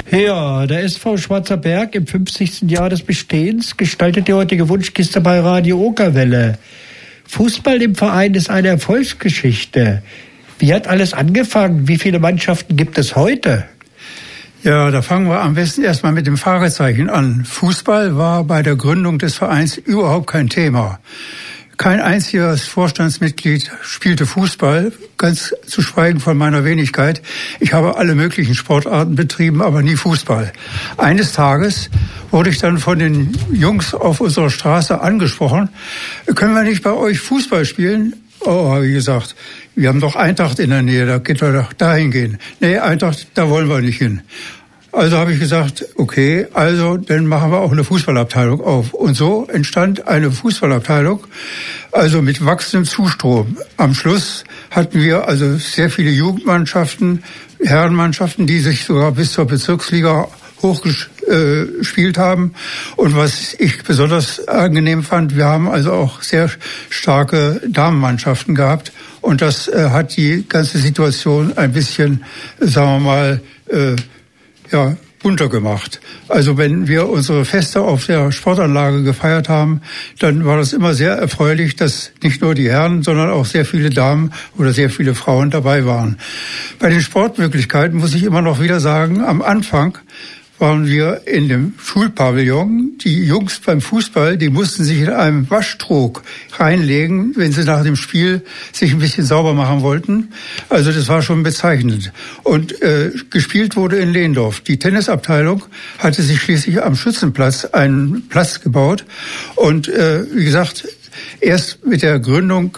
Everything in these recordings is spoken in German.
Ja, der SV Schwarzer Berg im 50. Jahr des Bestehens gestaltet die heutige Wunschkiste bei Radio Okerwelle. Fußball im Verein ist eine Erfolgsgeschichte. Wie hat alles angefangen? Wie viele Mannschaften gibt es heute? Ja, da fangen wir am besten erstmal mit dem Fragezeichen an. Fußball war bei der Gründung des Vereins überhaupt kein Thema. Kein einziges Vorstandsmitglied spielte Fußball, ganz zu schweigen von meiner Wenigkeit. Ich habe alle möglichen Sportarten betrieben, aber nie Fußball. Eines Tages wurde ich dann von den Jungs auf unserer Straße angesprochen. Können wir nicht bei euch Fußball spielen? Oh, habe ich gesagt, wir haben doch Eintracht in der Nähe, da geht wir doch dahin gehen. Nee, Eintracht, da wollen wir nicht hin. Also habe ich gesagt, okay, also dann machen wir auch eine Fußballabteilung auf. Und so entstand eine Fußballabteilung, also mit wachsendem Zustrom. Am Schluss hatten wir also sehr viele Jugendmannschaften, Herrenmannschaften, die sich sogar bis zur Bezirksliga hochgespielt haben. Und was ich besonders angenehm fand, wir haben also auch sehr starke Damenmannschaften gehabt. Und das hat die ganze Situation ein bisschen, sagen wir mal, bunter gemacht. Also wenn wir unsere Feste auf der Sportanlage gefeiert haben, dann war das immer sehr erfreulich, dass nicht nur die Herren, sondern auch sehr viele Damen oder sehr viele Frauen dabei waren. Bei den Sportmöglichkeiten muss ich immer noch wieder sagen, am Anfang waren wir in dem Schulpavillon. Die Jungs beim Fußball, die mussten sich in einem Waschtrog reinlegen, wenn sie nach dem Spiel sich ein bisschen sauber machen wollten. Also das war schon bezeichnend. Und gespielt wurde in Lehndorf. Die Tennisabteilung hatte sich schließlich am Schützenplatz einen Platz gebaut. Und wie gesagt, erst mit der Gründung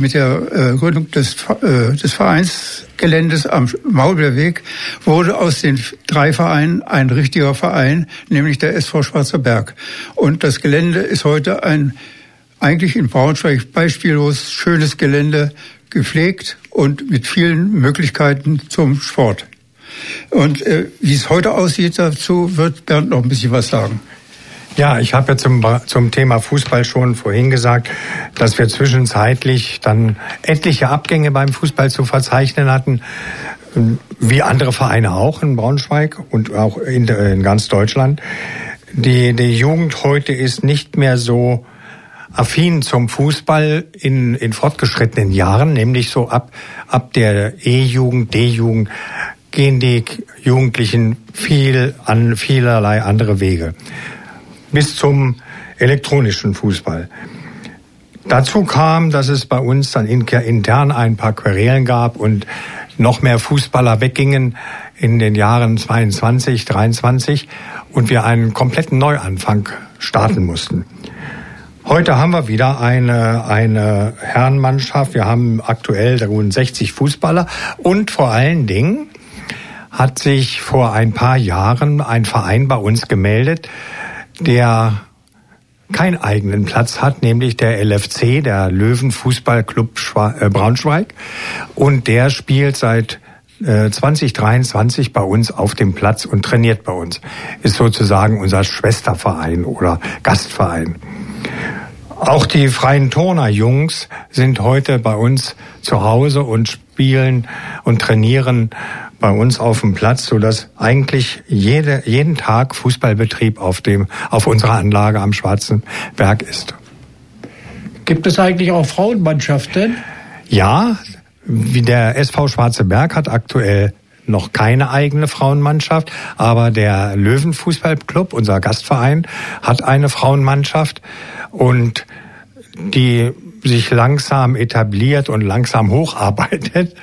des Vereinsgeländes am Maulbeerweg wurde aus den 3 Vereinen ein richtiger Verein, nämlich der SV Schwarzer Berg. Und das Gelände ist heute ein eigentlich in Braunschweig beispiellos schönes Gelände, gepflegt und mit vielen Möglichkeiten zum Sport. Und wie es heute aussieht, dazu wird Bernd noch ein bisschen was sagen. Ja, ich habe ja zum Thema Fußball schon vorhin gesagt, dass wir zwischenzeitlich dann etliche Abgänge beim Fußball zu verzeichnen hatten, wie andere Vereine auch in Braunschweig und auch in ganz Deutschland. Die Jugend heute ist nicht mehr so affin zum Fußball in fortgeschrittenen Jahren, nämlich so ab der E-Jugend, D-Jugend gehen die Jugendlichen vielerlei andere Wege. Bis zum elektronischen Fußball. Dazu kam, dass es bei uns dann intern ein paar Querelen gab und noch mehr Fußballer weggingen in den Jahren 22, 23 und wir einen kompletten Neuanfang starten mussten. Heute haben wir wieder eine Herrenmannschaft. Wir haben aktuell rund 60 Fußballer und vor allen Dingen hat sich vor ein paar Jahren ein Verein bei uns gemeldet, der keinen eigenen Platz hat, nämlich der LFC, der Löwenfußballclub Braunschweig. Und der spielt seit 2023 bei uns auf dem Platz und trainiert bei uns. Ist sozusagen unser Schwesterverein oder Gastverein. Auch die freien Turner-Jungs sind heute bei uns zu Hause und spielen und trainieren bei uns auf dem Platz, sodass eigentlich jeden Tag Fußballbetrieb auf unserer Anlage am Schwarzen Berg ist. Gibt es eigentlich auch Frauenmannschaften? Ja, der SV Schwarze Berg hat aktuell noch keine eigene Frauenmannschaft, aber der Löwenfußballclub, unser Gastverein, hat eine Frauenmannschaft und die sich langsam etabliert und langsam hocharbeitet.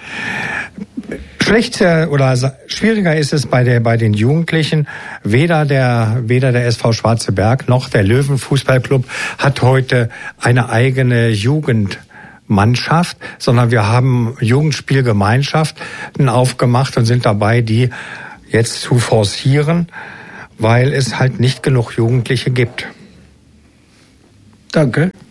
Schlechter oder schwieriger ist es bei den Jugendlichen. Weder der SV Schwarze Berg noch der Löwenfußballclub hat heute eine eigene Jugendmannschaft, sondern wir haben Jugendspielgemeinschaften aufgemacht und sind dabei, die jetzt zu forcieren, weil es halt nicht genug Jugendliche gibt. Danke.